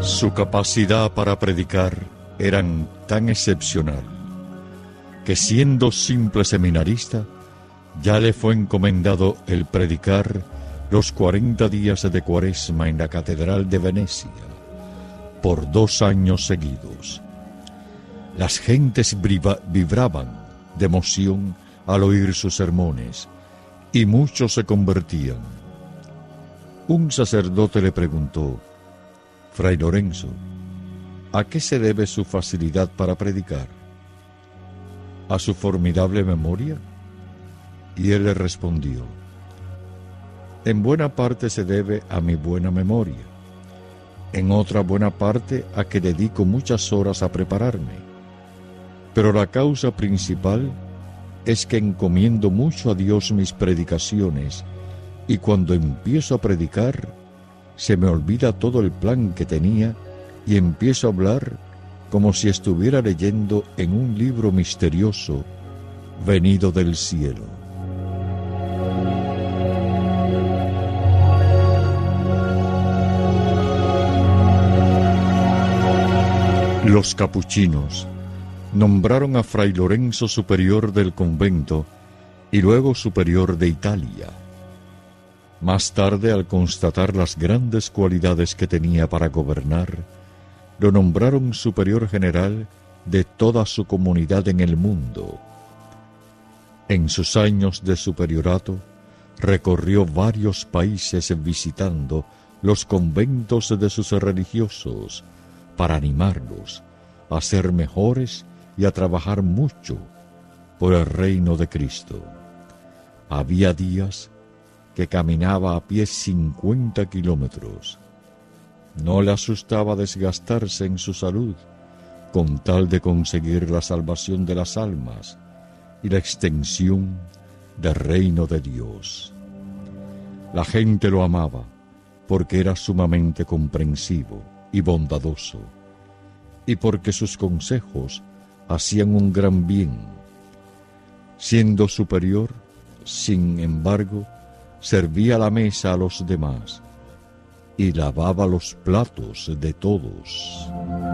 Su capacidad para predicar era tan excepcional que, siendo simple seminarista, ya le fue encomendado el predicar los 40 días de Cuaresma en la Catedral de Venecia por 2 años seguidos. Las gentes vibraban de emoción al oír sus sermones y muchos se convertían. Un sacerdote le preguntó: Fray Lorenzo, ¿a qué se debe su facilidad para predicar? ¿A su formidable memoria? Y él le respondió: en buena parte se debe a mi buena memoria, en otra buena parte a que dedico muchas horas a prepararme, pero la causa principal es que encomiendo mucho a Dios mis predicaciones, y cuando empiezo a predicar, se me olvida todo el plan que tenía y empiezo a hablar como si estuviera leyendo en un libro misterioso venido del cielo. Los capuchinos nombraron a Fray Lorenzo superior del convento y luego superior de Italia. Más tarde, al constatar las grandes cualidades que tenía para gobernar, lo nombraron superior general de toda su comunidad en el mundo. En sus años de superiorato, recorrió varios países visitando los conventos de sus religiosos para animarlos a ser mejores y a trabajar mucho por el reino de Cristo. Había días que caminaba a pie 50 kilómetros. No le asustaba desgastarse en su salud, con tal de conseguir la salvación de las almas y la extensión del reino de Dios. La gente lo amaba porque era sumamente comprensivo y bondadoso, y porque sus consejos hacían un gran bien. Siendo superior, sin embargo, servía la mesa a los demás y lavaba los platos de todos.